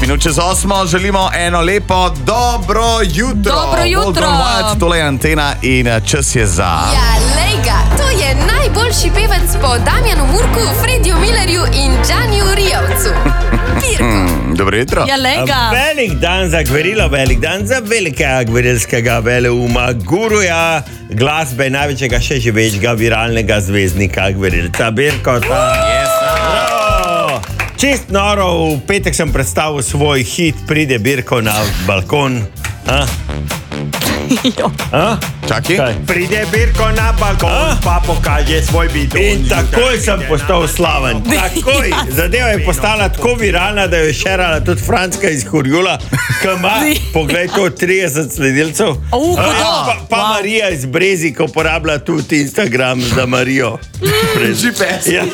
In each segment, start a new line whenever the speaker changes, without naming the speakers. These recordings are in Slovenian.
minut čez 8 želimo eno lepo dobro jutro.
Dobro jutro.
Tole je Antena in čas je za...
Ja, lej ga, to je najboljši pevec po Damjanu Murku, Frediju Millerju in Džaniju Rijavcu. Pirko.
Dobro jutro.
Ja, lej ga.
Velik dan za gverilo, velik dan za velikega gverilskega veleuma, guruja glasbe največjega še živečega viralnega zvezdnika gverilca Birkota. Čist noro, v petek sem predstavil svoj hit Pride Birko na balkon.
Čakaj.
Pride Birko na balkon, pa pokaže svoj bidon. In takoj sem postal slaven. Takoj. Zadeva je postala tako viralna, da jo je šerala tudi Franska iz Hurjula, ki ima, poglej to, 30 sledilcev. Pa Marija iz Brezik uporablja tudi Instagram za Marijo.
GPS.
Ja,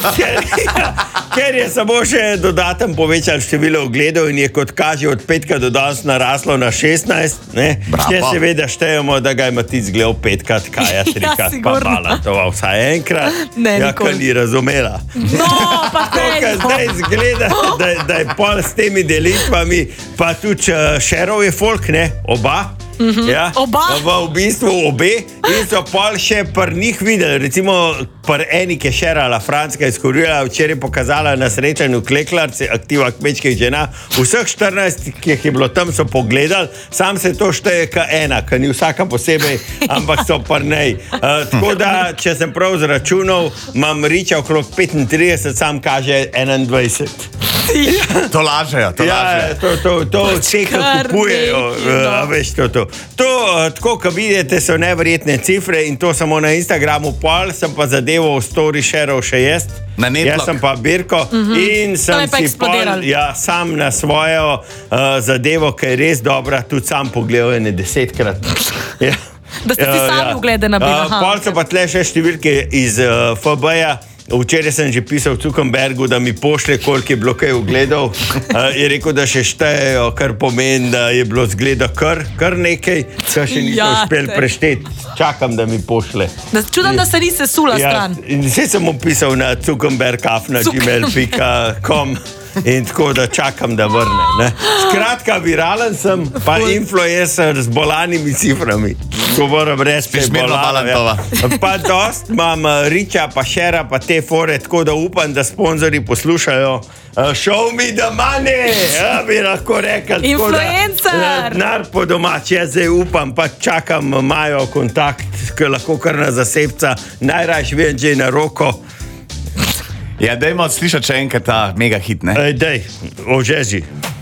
ker je samo še dodaten povečal število ogledov in je kot kaže od petka do danes naraslo na 16. Če seveda štejemo, da ga je Matic gledal petkrat, Kaja trikrat, pa balatoval vsaj enkrat, ker ni razumela.
No, pa
Zdaj izgleda, da je pol s temi delitvami, pa tudi šerov je folk, ne, oba. Ja,
Oba?
V bistvu obe in so pol še pri njih videli, recimo pri eni, ki je šerala Franska iz Hurjula, včeraj pokazala na srečanju Kleklarci, aktiva kmečkih žena, vseh 14, ki jih je bilo tam, so pogledali, sam se to šteje ka ena, ka ni vsaka posebej, ampak so pri nej. Tako da, če sem prav zračunal, imam Riča okrog 35, sam kaže 21.
To lažejo, to lažejo.
To vse, ki kupujejo, veš to. To, tako, ko vidite, so neverjetne cifre in to samo na Instagramu pol, sem pa zadevo v story shareal še jaz.
Na netlog.
Jaz sem pa Birko in sem si pol, sam na svojo zadevo, ki je res dobra, tudi sam pogledal ene 10-krat. Ja.
Da ste si sami ugledali na bil.
Pol so pa tle še številke iz FB-ja. Včeraj sem že pisal Zuckerbergu, da mi pošlje, koliko je bilo kaj ogledov. Je rekel, da še štejejo, kar pomeni, da je bilo zgleda kar nekaj, kar še nisem uspel prešteti. Čakam, da mi pošlje.
Čudam, da se ni sesula stran.
In vse sem mu pisal na zuckerberg@gmail.com in tako, da čakam, da vrne. Ne? Skratka, viralen sem, pa influencer z bolanimi ciframi. Ko moram reči, da je bolana. Pa dost imam Riča, pa Šera, pa te fore, tako da upam, da sponzorji poslušajo. Show me the money, bi lahko rekel.
Influencer.
Denar po domač, jaz zdaj upam, pa čakam, imajo kontakt, ki lahko kar na zasebca, najrajš vem, že na roko.
Ja, dajmo slišati še enkrat ta mega hit, ne?
Daj, ožeži.